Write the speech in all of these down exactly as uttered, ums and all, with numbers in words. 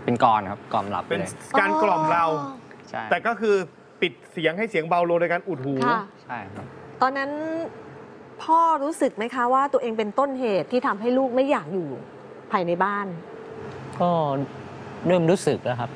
เป็นกรครับกล่อมหลับเป็นเลยการกล่อมเราใช่แต่ก็คือปิดเสียงให้เสียงเบาลงโดยการอุดหูใช่ครับตอนนั้นพ่อรู้สึกไหมคะว่าตัวเองเป็นต้นเหตุที่ทำให้ลูกไม่อยากอยู่ภายในบ้านก็เริ่มรู้สึกแล้วครับ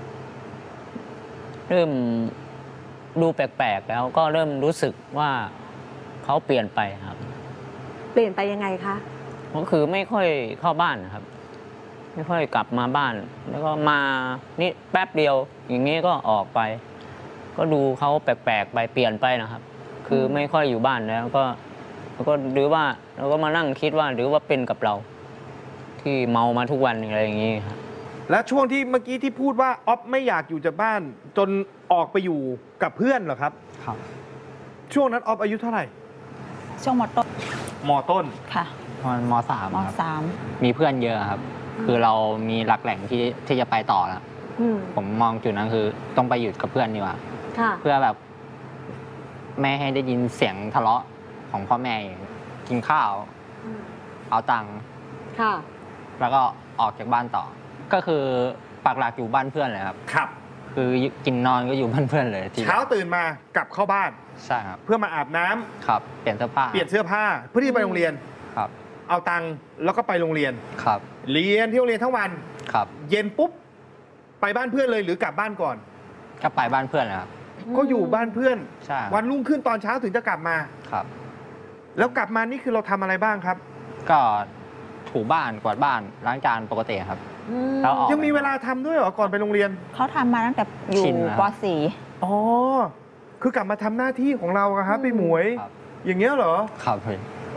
เริ่มดูแปลกๆแล้วก็เริ่มรู้สึกว่าเขาเปลี่ยนไปครับเปลี่ยนไปยังไงคะก็คือไม่ค่อยเข้าบ้านนะครับไม่ค่อยกลับมาบ้านแล้วก็มานี่แป๊บเดียวอย่างนี้ก็ออกไปก็ดูเขาแปลกๆไปเปลี่ยนไปนะครับคือไม่ค่อยอยู่บ้านแล้วก็แล้วก็หรือว่าเราก็มานั่งคิดว่าหรือว่าเป็นกับเราที่เมามาทุกวันอะไรอย่างนี้ครับและช่วงที่เมื่อกี้ที่พูดว่าอ๊อฟไม่อยากอยู่จากบ้านจนออกไปอยู่กับเพื่อนเหรอครับครับช่วงนั้นอ๊อฟอายุเท่าไหร่ช่วงมต้นมต้นค่ะมมสามมสามมีเพื่อนเยอะครับคือเรามีหลักแหล่งที่ที่จะไปต่อแล้วผมมองจุดนั้นคือต้องไปอยู่กับเพื่อนดีกว่าเพื่อแบบไม่ให้ได้ยินเสียงทะเลาะของพ่อแม่กินข้าวเอาตังค์แล้วก็ออกจากบ้านต่อก็คือปักหลักอยู่บ้านเพื่อนเลยครับครับคือกินนอนก็อยู่บ้านเพื่อนเลยเช้าตื่นมากลับเข้าบ้านใช่ครับเพื่อมาอาบน้ำครับเปลี่ยนเสื้อผ้าเปลี่ยนเสื้อผ้าเพื่อที่ไปโรงเรียนครับเอาตังค์แล้วก็ไปโรงเรียนครับเรียนที่โรงเรียนทั้งวันครับเย็นปุ๊บไปบ้านเพื่อนเลยหรือกลับบ้านก่อนก็ไปบ้านเพื่อนครับก็อยู่บ้านเพื่อนใช่วันรุ่งขึ้นตอนเช้าถึงจะกลับมาครับแล้วกลับมานี่คือเราทำอะไรบ้างครับก็ถูบ้านกวาดบ้านล้างจานปกติครับแล้วยังมีเวลาทำด้วยเหรอก่อนไปโรงเรียนเขาทำมาตั้งแต่อยู่ป .สี่อ๋อคือกลับมาทำหน้าที่ของเราครับพี่หมวยอย่างเงี้ยเหรอครับพี่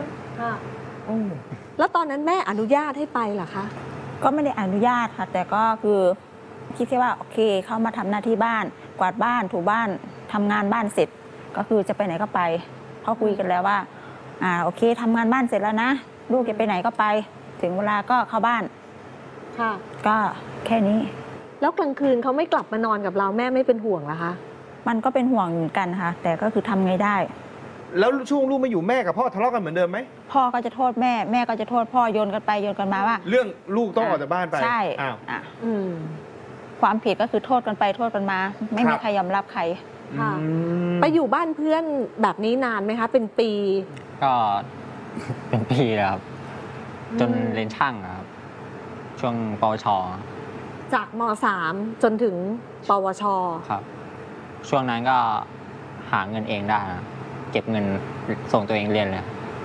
แล้วตอนนั้นแม่อนุญาตให้ไปเหรอคะก็ไม่ได้อนุญาตค่ะแต่ก็คือคิดแค่ว่าโอเคเข้ามาทำหน้าที่บ้านกวาดบ้านถูบ้านทำงานบ้านเสร็จก็คือจะไปไหนก็ไปเขาคุยกันแล้วว่าอ่าโอเคทำงานบ้านเสร็จแล้วนะลูกจะไปไหนก็ไปถึงเวลาก็เข้าบ้านค่ะก็แค่นี้แล้วกลางคืนเขาไม่กลับมานอนกับเราแม่ไม่เป็นห่วงเหรอคะมันก็เป็นห่วงเหมือนกันค่ะแต่ก็คือทำไงได้แล้วช่วงลูกมาอยู่แม่กับพ่อทะเลาะกันเหมือนเดิมไหมพ่อก็จะโทษแม่แม่ก็จะโทษพ่อโยนกันไปโยนกันมาว่าเรื่องลูกต้องออกจากบ้านไปใช่อ้าวความผิดก็คือโทษกันไปโทษกันมาไม่มีใครยอมรับใครค่ะไปอยู่บ้านเพื่อนแบบนี้นานไหมคะเป็นปีก็เป็นปีแล้วครับจนเรียนช่างครับช่วงปวชจากม.สาม จนถึงปวชครับช่วงนั้นก็หาเงินเองได้นะเก็บเงินส่งตัวเองเรียนเลย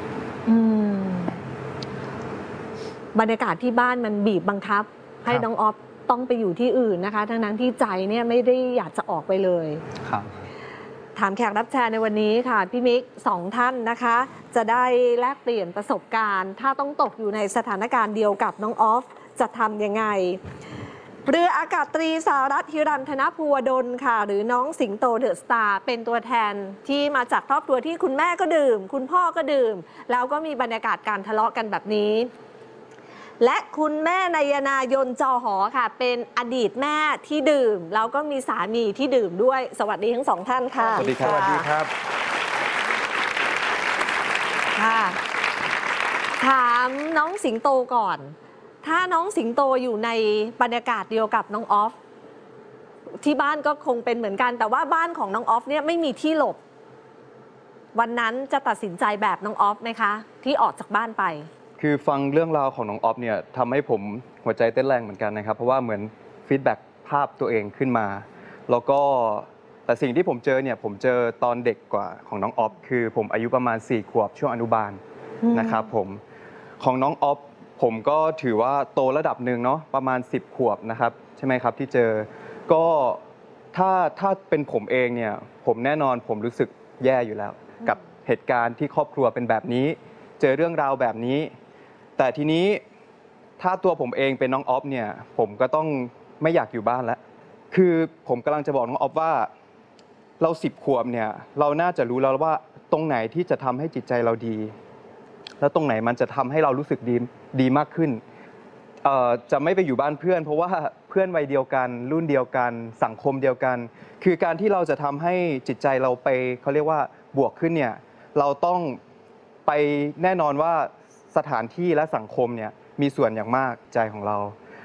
บรรยากาศที่บ้านมันบีบบังคับให้น้องออฟต้องไปอยู่ที่อื่นนะคะทั้งนั้นที่ใจเนี่ยไม่ได้อยากจะออกไปเลยครับถามแขกรับเชิญในวันนี้ค่ะพี่มิกสองท่านนะคะจะได้แลกเปลี่ยนประสบการณ์ถ้าต้องตกอยู่ในสถานการณ์เดียวกับน้องออฟจะทำยังไงเรืออากาศตรีสารัตน์ฮิรันธนภูวดลค่ะหรือน้องสิงโตเดอะสตาร์เป็นตัวแทนที่มาจากครอบครัวที่คุณแม่ก็ดื่มคุณพ่อก็ดื่มแล้วก็มีบรรยากาศการทะเลาะกันแบบนี้และคุณแม่นายนายนจอหอค่ะเป็นอดีตแม่ที่ดื่มแล้วก็มีสามีที่ดื่มด้วยสวัสดีทั้งสองท่านค่ะสวัสดีครับสวัสดีครับค่ะถามน้องสิงโตก่อนถ้าน้องสิงโตอยู่ในบรรยากาศเดียวกับน้องออฟที่บ้านก็คงเป็นเหมือนกันแต่ว่าบ้านของน้องออฟเนี่ยไม่มีที่หลบวันนั้นจะตัดสินใจแบบน้องออฟไหมคะที่ออกจากบ้านไปคือฟังเรื่องราวของน้องออฟเนี่ยทำให้ผมหัวใจเต้นแรงเหมือนกันนะครับเพราะว่าเหมือนฟีดแบ็กภาพตัวเองขึ้นมาแล้วก็แต่สิ่งที่ผมเจอเนี่ยผมเจอตอนเด็กกว่าของน้องออฟคือผมอายุประมาณสี่ขวบช่วงอนุบาลนะครับผมของน้องออฟผมก็ถือว่าโตระดับหนึ่งเนาะประมาณสิบขวบนะครับใช่ไหมครับที่เจอก็ถ้าถ้าเป็นผมเองเนี่ยผมแน่นอนผมรู้สึกแย่อยู่แล้วกับเหตุการณ์ที่ครอบครัวเป็นแบบนี้เจอเรื่องราวแบบนี้แต่ทีนี้ถ้าตัวผมเองเป็นน้องออฟเนี่ยผมก็ต้องไม่อยากอยู่บ้านแล้วคือผมกำลังจะบอกน้องออฟว่าเราสิบขวบเนี่ยเราน่าจะรู้แล้วว่าตรงไหนที่จะทำให้จิตใจเราดีแล้วตรงไหนมันจะทำให้เรารู้สึกดีดีมากขึ้นเอ่อจะไม่ไปอยู่บ้านเพื่อนเพราะว่าเพื่อนวัยเดียวกันรุ่นเดียวกันสังคมเดียวกันคือการที่เราจะทำให้จิตใจเราไปเขาเรียกว่าบวกขึ้นเนี่ยเราต้องไปแน่นอนว่าสถานที่และสังคมเนี่ยมีส่วนอย่างมากใจของเรา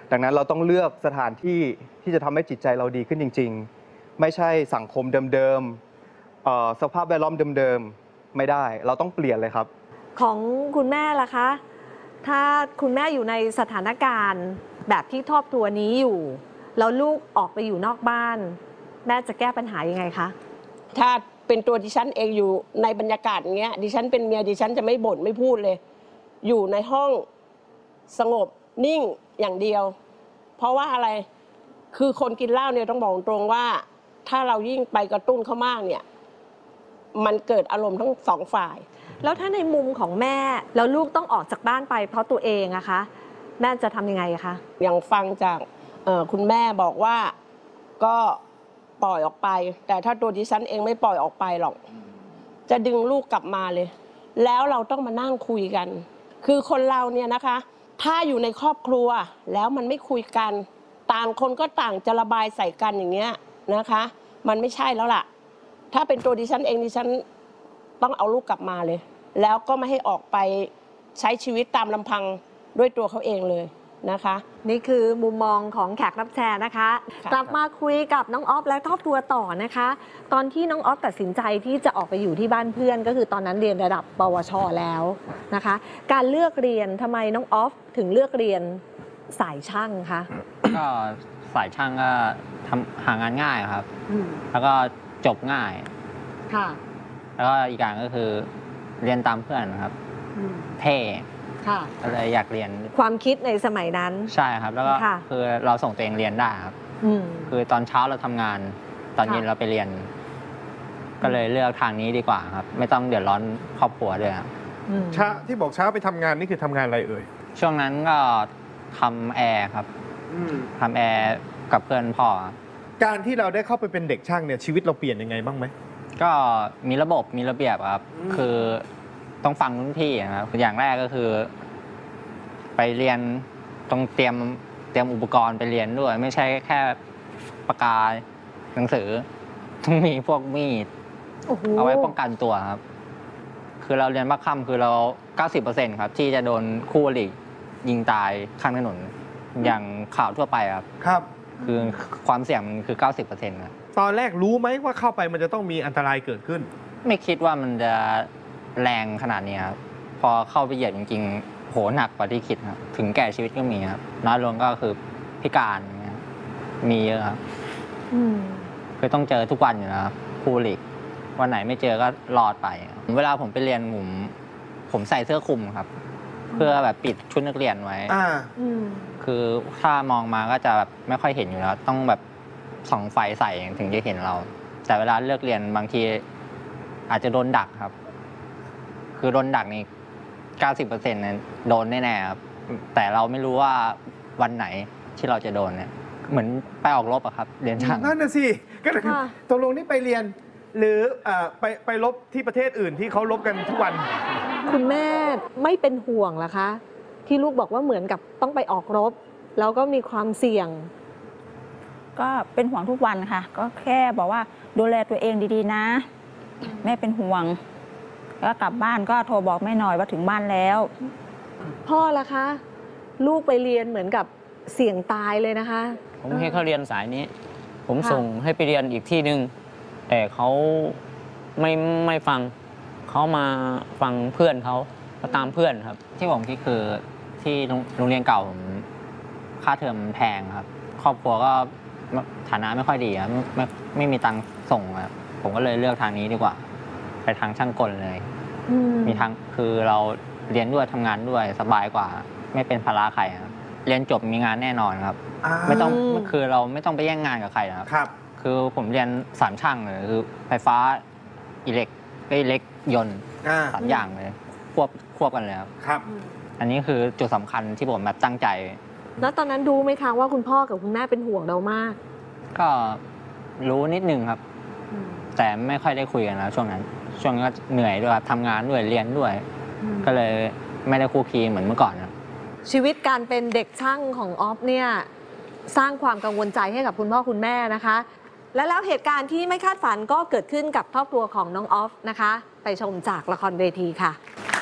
ดังนั้นเราต้องเลือกสถานที่ที่จะทำให้จิตใจเราดีขึ้นจริงๆ ไม่ใช่สังคมเดิมๆสภาพแวดล้อมเดิมๆไม่ได้เราต้องเปลี่ยนเลยครับของคุณแม่ล่ะคะถ้าคุณแม่อยู่ในสถานการณ์แบบที่ครอบครัวนี้อยู่แล้วลูกออกไปอยู่นอกบ้านแม่จะแก้ปัญหายังไงคะถ้าเป็นตัวดิฉันเองอยู่ในบรรยากาศอย่างเงี้ยดิฉันเป็นเมียดิฉันจะไม่บ่นไม่พูดเลย อยู่ในห้องสงบนิ่งอย่างเดียวเพราะว่าอะไรคือคนกินเหล้าเนี่ยต้องบอกตรงว่าถ้าเรายิ่งไปกระตุ้นเขามากเนี่ยมันเกิดอารมณ์ทั้งสองฝ่ายแล้วถ้าในมุมของแม่แล้วลูกต้องออกจากบ้านไปเพราะตัวเองอะคะแม่จะทำยังไงคะอย่างฟังจากคุณแม่บอกว่าก็ปล่อยออกไปแต่ถ้าตัวดิฉันเองไม่ปล่อยออกไปหรอกจะดึงลูกกลับมาเลยแล้วเราต้องมานั่งคุยกันคือคนเราเนี่ยนะคะถ้าอยู่ในครอบครัวแล้วมันไม่คุยกันต่างคนก็ต่างจะระบายใส่กันอย่างเงี้ยนะคะมันไม่ใช่แล้วล่ะถ้าเป็นตัวดิฉันเองดิฉันต้องเอาลูกกลับมาเลยแล้วก็ไม่ให้ออกไปใช้ชีวิตตามลำพังด้วยตัวเขาเองเลยนะคะนี่คือมุมมองของแขกรับเชิญนะคะกลับมาคุยกับน้องออฟและครอบครัวต่อนะคะตอนที่น้องออฟตัดสินใจที่จะออกไปอยู่ที่บ้านเพื่อนก็คือตอนนั้นเรียนระดับปวชแล้วนะคะการเลือกเรียนทำไมน้องออฟถึงเลือกเรียนสายช่างคะก็สายช่างก็ทำหางานง่ายครับแล้วก็จบง่ายค่ะแล้วก็อีกอย่างก็คือเรียนตามเพื่อนครับเท่ก็เลยอยากเรียนความคิดในสมัยนั้นใช่ครับแล้วก็คือเราส่งตัวเองเรียนได้ครับคือตอนเช้าเราทำงานตอนเย็นเราไปเรียนก็เลยเลือกทางนี้ดีกว่าครับไม่ต้องเดือดร้อนครอบครัวด้วยครับเช้าที่บอกเช้าไปทำงานนี่คือทำงานอะไรเอ่ยช่วงนั้นก็ทำแอร์ครับทำแอร์กับเพื่อนพ่อการที่เราได้เข้าไปเป็นเด็กช่างเนี่ยชีวิตเราเปลี่ยนยังไงบ้างไหมก็มีระบบมีระเบียบครับคือต้องฟังรุ่นพี่นะครับอย่างแรกก็คือไปเรียนต้องเตรียมเตรียมอุปกรณ์ไปเรียนด้วยไม่ใช่แค่ปากกาหนังสือต้องมีพวกมีดเอาไว้ป้องกันตัวครับคือเราเรียนบัคค่ำคือเรา เก้าสิบเปอร์เซ็นต์ ครับที่จะโดนคู่อริยิงตายข้างถนนอย่างข่าวทั่วไปครับครับคือความเสี่ยงมันคือ เก้าสิบเปอร์เซ็นต์ ครับตอนแรกรู้ไหมว่าเข้าไปมันจะต้องมีอันตรายเกิดขึ้นไม่คิดว่ามันจะแรงขนาดนี้ครับพอเข้าไปเหยียบจริงๆโหหนักกว่าที่คิดครับถึงแก่ชีวิตก็มีครับน้อยลงก็คือพิการมีเยอะครับคือต้องเจอทุกวันอยู่นะครับครูหลีกวันไหนไม่เจอก็รอดไปเวลาผมไปเรียนผมผมใส่เสื้อคลุมครับเพื่อแบบปิดชุดนักเรียนไว้คือถ้ามองมาก็จะแบบไม่ค่อยเห็นอยู่แล้วต้องแบบส่องไฟใส่ถึงจะเห็นเราแต่เวลาเลิกเรียนบางทีอาจจะโดนดักครับคือโดนดักนี่ เก้าสิบเปอร์เซ็นต์ นั้นโดนแน่ๆครับแต่เราไม่รู้ว่าวันไหนที่เราจะโดนเนี่ยเหมือนไปออกรบอะครับเรียนช่างนั่นน่ะสิก็เลยตกลงนี่ไปเรียนหรือไปไปรบที่ประเทศอื่นที่เขารบกันทุกวันคุณแม่ไม่เป็นห่วงเหรอคะที่ลูกบอกว่าเหมือนกับต้องไปออกรบแล้วก็มีความเสี่ยงก็เป็นห่วงทุกวันค่ะก็แค่บอกว่าดูแลตัวเองดีๆนะแม่เป็นห่วงแล้วกลับบ้านก็โทรบอกแม่หน่อยว่าถึงบ้านแล้วพ่อล่ะคะลูกไปเรียนเหมือนกับเสี่ยงตายเลยนะคะผมให้เขาเรียนสายนี้ผมส่งให้ไปเรียนอีกที่หนึ่งแต่เขาไม่ไม่ฟังเขามาฟังเพื่อนเขาเขาตามเพื่อนครับที่ผมคิดคือที่โรงเรียนเก่าผมค่าเทอมแพงครับครอบครัวก็ฐานะไม่ค่อยดีครับไม่ไม่มีตังค์ส่งครับผมก็เลยเลือกทางนี้ดีกว่าไปทางช่างกลเลยมีทางคือเราเรียนด้วยทำงานด้วยสบายกว่าไม่เป็นภาระใครครับเรียนจบมีงานแน่นอนครับไม่ต้องคือเราไม่ต้องไปแย่งงานกับใครครับครับคือผมเรียนสามช่างเลยคือไฟฟ้าอิเล็กอิเล็กยนต์สามอย่างเลยควบควบกันเลยครับครับอันนี้คือจุดสำคัญที่ผมแบบตั้งใจแล้วตอนนั้นรู้ไหมคะว่าคุณพ่อกับคุณแม่เป็นห่วงเรามากก็รู้นิดนึงครับแต่ไม่ค่อยได้คุยกันแล้วช่วงนั้นช่วงนี้ก็เหนื่อยด้วยทำงานด้วยเรียนด้วยก็เลยไม่ได้คู่คีเหมือนเมื่อก่อนครับชีวิตการเป็นเด็กช่างของออฟเนี่ยสร้างความกังวลใจให้กับคุณพ่อคุณแม่นะคะและแล้วเหตุการณ์ที่ไม่คาดฝันก็เกิดขึ้นกับครอบครัวของน้องออฟนะคะไปชมจากละครเวทีค่ะ